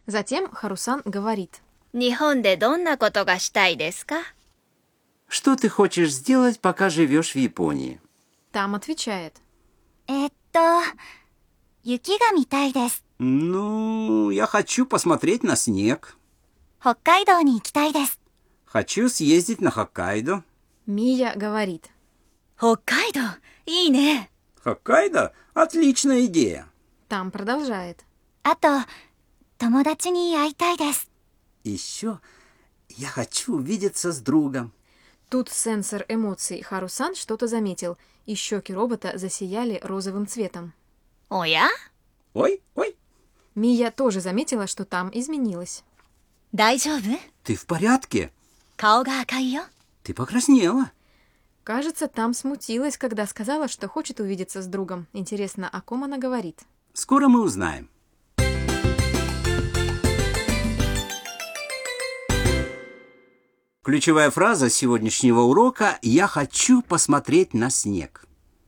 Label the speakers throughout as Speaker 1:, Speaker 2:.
Speaker 1: Затем Харусан говорит.
Speaker 2: 日本でどんなことがしたいですか?
Speaker 3: Что ты хочешь сделать, пока живешь в Японии?
Speaker 1: Там отвечает.
Speaker 4: 雪が見たいです。
Speaker 3: Ну, я хочу посмотреть на снег.
Speaker 4: 北海道に行きたいです。
Speaker 3: Хочу съездить на Хоккайдо.
Speaker 1: Мия говорит.
Speaker 2: 北海道、いいね。
Speaker 3: Хоккайдо? Отличная идея.
Speaker 1: Там продолжает.
Speaker 4: あと、友達に会いたいです。
Speaker 3: Еще я хочу увидеться с другом.
Speaker 1: Тут сенсор эмоций Харусан что-то заметил, и щеки робота засияли розовым цветом.
Speaker 2: おや?
Speaker 3: Ой.
Speaker 1: Мия тоже заметила, что там изменилось.
Speaker 2: 大丈夫?
Speaker 3: Ты в порядке?
Speaker 2: 顔が赤いよ。
Speaker 3: Ты покраснела.
Speaker 1: Кажется, там смутилась, когда сказала, что хочет увидеться с другом. Интересно, о ком она говорит?
Speaker 3: Скоро мы узнаем. Ключевая фраза сегодняшнего урока «Я хочу посмотреть на снег».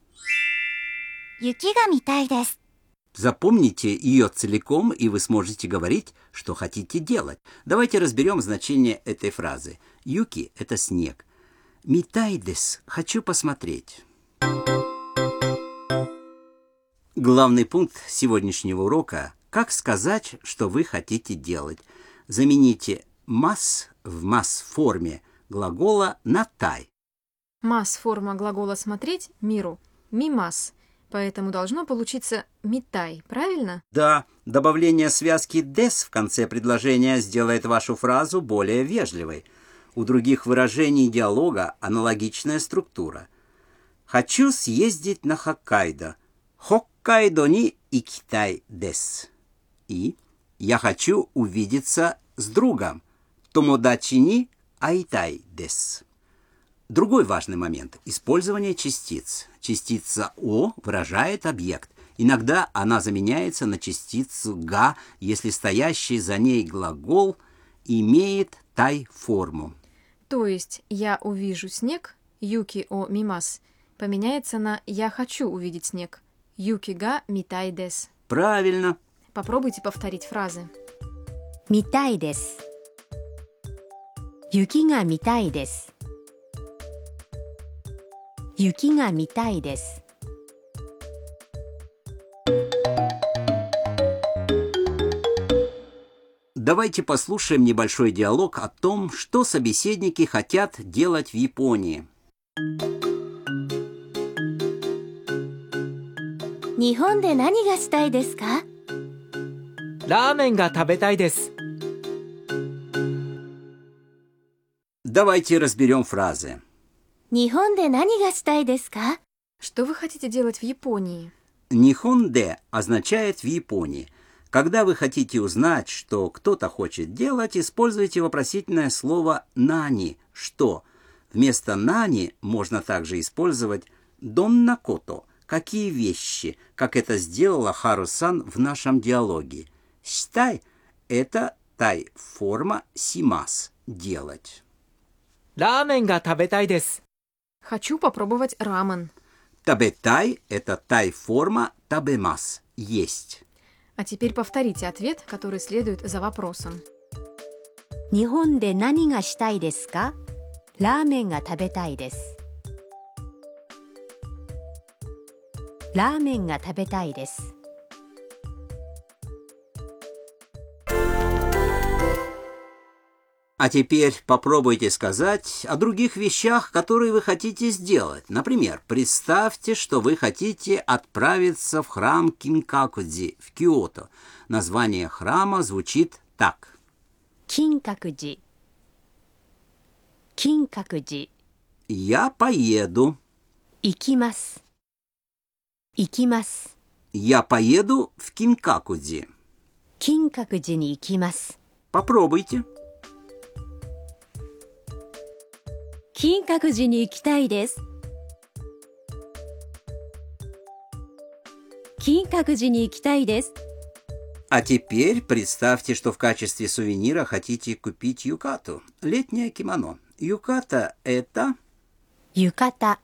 Speaker 4: 雪が見たいです。
Speaker 3: Запомните ее целиком, и вы сможете говорить, что хотите делать. Давайте разберем значение этой фразы. Юки – это снег. Митай дес – хочу посмотреть. Главный пункт сегодняшнего урока – как сказать, что вы хотите делать. Замените «mas» в «mas» глагола на «тай».
Speaker 1: «Mas» форма глагола «смотреть» – «миру», «мимас». Поэтому должно получиться «митай», правильно?
Speaker 3: Да, добавление связки «des» в конце предложения сделает вашу фразу более вежливой. У других выражений диалога аналогичная структура. «Хочу съездить на Хоккайдо». «Хоккайдо ни икитай дес». И «Я хочу увидеться с другом». «Томодачи ни aitai дес». Другой важный момент – использование частиц. Частица «о» выражает объект. Иногда она заменяется на частицу «га», если стоящий за ней глагол имеет тай-форму.
Speaker 1: То есть «я увижу снег» «юки о мимас» поменяется на «я хочу увидеть снег» «юки га митай дес».
Speaker 3: Правильно.
Speaker 1: Попробуйте повторить фразы.
Speaker 2: 見たいです。雪が見たいです。雪が見たいです。
Speaker 3: Давайте послушаем небольшой диалог о том, что собеседники хотят делать в Японии.
Speaker 4: 日本で何がしたいですか?
Speaker 5: ラーメンが食べたいです。
Speaker 3: Давайте разберем фразы.
Speaker 4: 日本で何がしたいですか?
Speaker 1: Что вы хотите делать в Японии?
Speaker 3: «Нихонде» означает «в Японии». Когда вы хотите узнать, что кто-то хочет делать, используйте вопросительное слово «нани» – «что?». Вместо «нани» можно также использовать «донна кото» – «какие вещи?», как это сделала Хару-сан в нашем диалоге. «Считай» – это тай-форма «симас» – «делать».
Speaker 5: ラーメンが食べたいです。
Speaker 1: Хочу попробовать рамен.
Speaker 3: «Табетай» – это тай-форма «табемас» – «есть».
Speaker 1: А теперь повторите ответ, который следует за вопросом.
Speaker 2: 日本で何がしたいですか? ラーメンが食べたいです。ラーメンが食べたいです。
Speaker 3: А теперь попробуйте сказать о других вещах, которые вы хотите сделать. Например, представьте, что вы хотите отправиться в храм Кинкакудзи в Киото. Название храма звучит так.
Speaker 2: 金閣寺。金閣寺。
Speaker 3: Я поеду.
Speaker 2: 行きます。行きます。
Speaker 3: Я поеду в Кинкакудзи.
Speaker 2: 金閣寺に行きます。
Speaker 3: Попробуйте.
Speaker 2: 金閣寺に行きたいです。金閣寺に行きたいです。
Speaker 3: А теперь представьте, что в качестве сувенира хотите купить юкату. Летнее кимоно. Юката – это...
Speaker 2: 浴衣。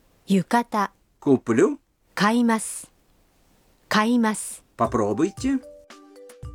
Speaker 2: 浴衣。
Speaker 3: Куплю.
Speaker 2: 買います。買います。
Speaker 3: Попробуйте.